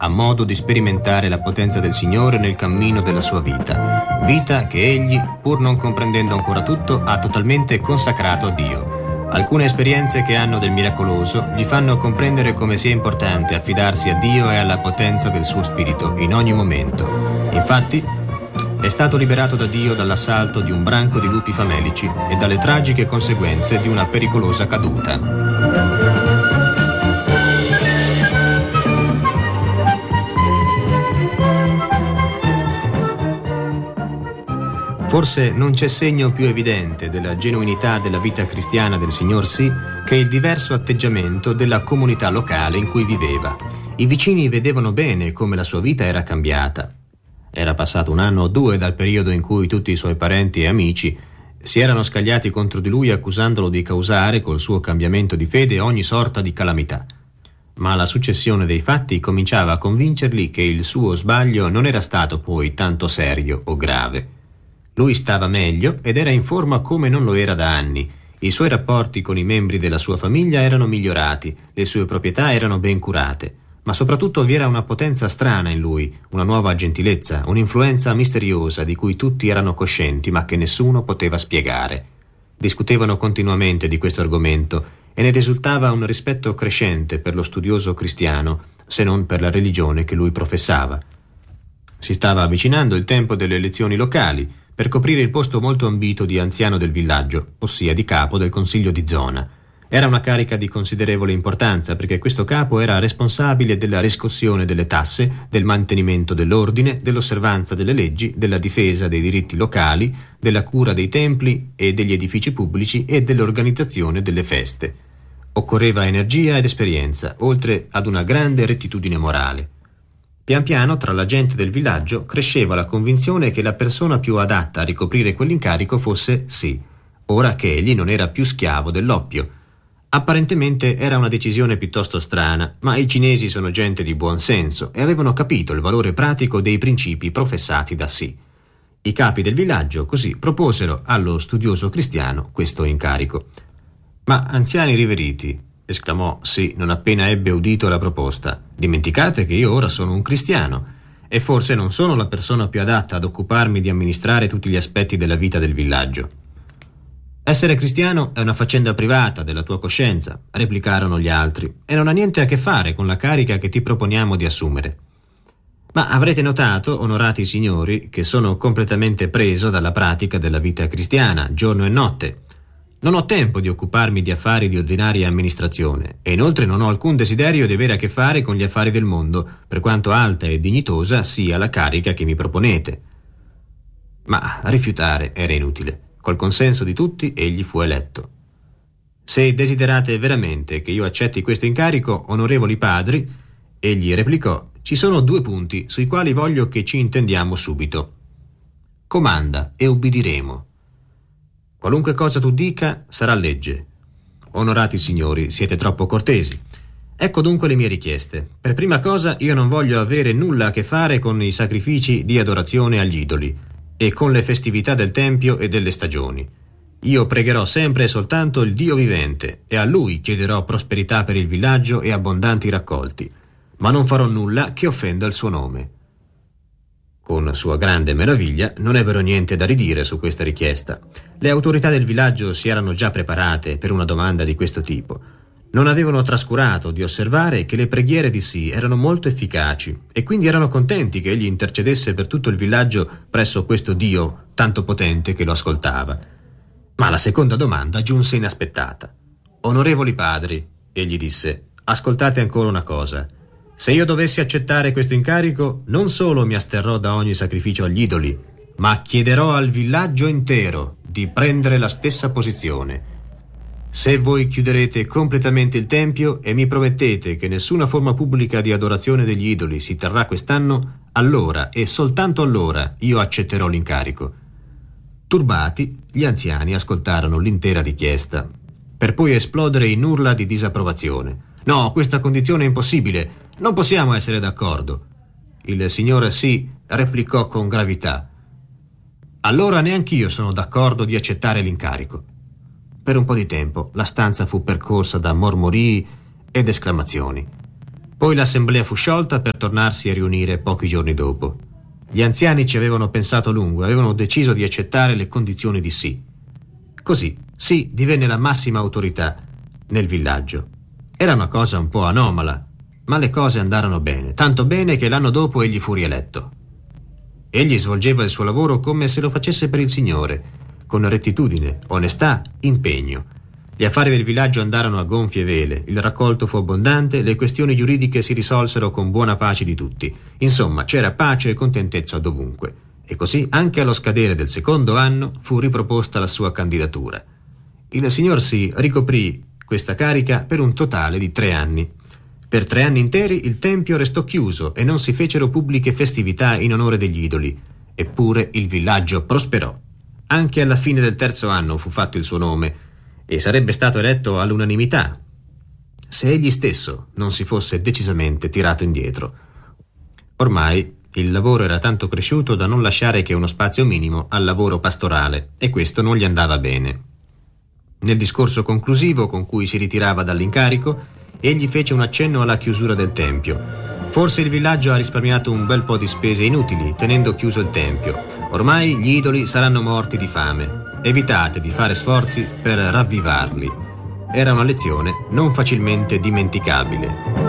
a modo di sperimentare la potenza del Signore nel cammino della sua vita che egli, pur non comprendendo ancora tutto, ha totalmente consacrato a Dio. Alcune esperienze che hanno del miracoloso gli fanno comprendere come sia importante affidarsi a Dio e alla potenza del suo spirito in ogni momento. Infatti, è stato liberato da Dio dall'assalto di un branco di lupi famelici e dalle tragiche conseguenze di una pericolosa caduta. Forse non c'è segno più evidente della genuinità della vita cristiana del signor Sì che il diverso atteggiamento della comunità locale in cui viveva. I vicini vedevano bene come la sua vita era cambiata. Era passato 1 anno o 2 dal periodo in cui tutti i suoi parenti e amici si erano scagliati contro di lui accusandolo di causare col suo cambiamento di fede ogni sorta di calamità. Ma la successione dei fatti cominciava a convincerli che il suo sbaglio non era stato poi tanto serio o grave. Lui stava meglio ed era in forma come non lo era da anni. I suoi rapporti con i membri della sua famiglia erano migliorati, le sue proprietà erano ben curate, ma soprattutto vi era una potenza strana in lui, una nuova gentilezza, un'influenza misteriosa di cui tutti erano coscienti ma che nessuno poteva spiegare. Discutevano continuamente di questo argomento e ne risultava un rispetto crescente per lo studioso cristiano, se non per la religione che lui professava. Si stava avvicinando il tempo delle elezioni locali, per coprire il posto molto ambito di anziano del villaggio, ossia di capo del consiglio di zona. Era una carica di considerevole importanza perché questo capo era responsabile della riscossione delle tasse, del mantenimento dell'ordine, dell'osservanza delle leggi, della difesa dei diritti locali, della cura dei templi e degli edifici pubblici e dell'organizzazione delle feste. Occorreva energia ed esperienza, oltre ad una grande rettitudine morale. Pian piano, tra la gente del villaggio, cresceva la convinzione che la persona più adatta a ricoprire quell'incarico fosse Sì, ora che egli non era più schiavo dell'oppio. Apparentemente era una decisione piuttosto strana, ma i cinesi sono gente di buon senso e avevano capito il valore pratico dei principi professati da Sì. I capi del villaggio, così, proposero allo studioso cristiano questo incarico. «Ma, anziani riveriti», esclamò Sì non appena ebbe udito la proposta, «dimenticate che io ora sono un cristiano e forse non sono la persona più adatta ad occuparmi di amministrare tutti gli aspetti della vita del villaggio». «Essere cristiano è una faccenda privata della tua coscienza», replicarono gli altri, «e non ha niente a che fare con la carica che ti proponiamo di assumere». «Ma avrete notato, onorati signori, che sono completamente preso dalla pratica della vita cristiana, giorno e notte. Non ho tempo di occuparmi di affari di ordinaria amministrazione e inoltre non ho alcun desiderio di avere a che fare con gli affari del mondo, per quanto alta e dignitosa sia la carica che mi proponete». Ma rifiutare era inutile. Col consenso di tutti egli fu eletto. «Se desiderate veramente che io accetti questo incarico, onorevoli padri», egli replicò, «ci sono 2 punti sui quali voglio che ci intendiamo subito. Comanda e ubbidiremo. Qualunque cosa tu dica sarà legge. Onorati signori, siete troppo cortesi. Ecco dunque le mie richieste. Per prima cosa, io non voglio avere nulla a che fare con i sacrifici di adorazione agli idoli e con le festività del tempio e delle stagioni. Io pregherò sempre e soltanto il Dio vivente e a Lui chiederò prosperità per il villaggio e abbondanti raccolti, ma non farò nulla che offenda il suo nome». Con sua grande meraviglia non ebbero niente da ridire su questa richiesta. Le autorità del villaggio si erano già preparate per una domanda di questo tipo. Non avevano trascurato di osservare che le preghiere di Sì erano molto efficaci e quindi erano contenti che egli intercedesse per tutto il villaggio presso questo Dio tanto potente che lo ascoltava. Ma la seconda domanda giunse inaspettata. «Onorevoli padri», egli disse, «ascoltate ancora una cosa. Se io dovessi accettare questo incarico, non solo mi asterrò da ogni sacrificio agli idoli, ma chiederò al villaggio intero di prendere la stessa posizione. Se voi chiuderete completamente il tempio e mi promettete che nessuna forma pubblica di adorazione degli idoli si terrà quest'anno, allora e soltanto allora io accetterò l'incarico». Turbati, gli anziani ascoltarono l'intera richiesta, per poi esplodere in urla di disapprovazione. «No, questa condizione è impossibile. Non possiamo essere d'accordo». Il signor Sì replicò con gravità. «Allora neanch'io sono d'accordo di accettare l'incarico». Per un po' di tempo la stanza fu percorsa da mormorii ed esclamazioni. Poi l'assemblea fu sciolta per tornarsi a riunire pochi giorni dopo. Gli anziani ci avevano pensato a lungo e avevano deciso di accettare le condizioni di Sì. Così Sì divenne la massima autorità nel villaggio. Era una cosa un po' anomala, ma le cose andarono bene, tanto bene che l'anno dopo egli fu rieletto. Egli svolgeva il suo lavoro come se lo facesse per il Signore, con rettitudine, onestà, impegno. Gli affari del villaggio andarono a gonfie vele, il raccolto fu abbondante, le questioni giuridiche si risolsero con buona pace di tutti. Insomma, c'era pace e contentezza dovunque. E così, anche allo scadere del secondo anno, fu riproposta la sua candidatura. Il signor Sì ricoprì questa carica per un totale di 3 anni. Per 3 anni interi il tempio restò chiuso e non si fecero pubbliche festività in onore degli idoli. Eppure il villaggio prosperò. Anche alla fine del 3° anno fu fatto il suo nome e sarebbe stato eletto all'unanimità se egli stesso non si fosse decisamente tirato indietro. Ormai il lavoro era tanto cresciuto da non lasciare che uno spazio minimo al lavoro pastorale, e questo non gli andava bene. Nel discorso conclusivo con cui si ritirava dall'incarico, egli fece un accenno alla chiusura del tempio. Forse il villaggio ha risparmiato un bel po' di spese inutili tenendo chiuso il tempio. Ormai gli idoli saranno morti di fame. Evitate di fare sforzi per ravvivarli. Era una lezione non facilmente dimenticabile.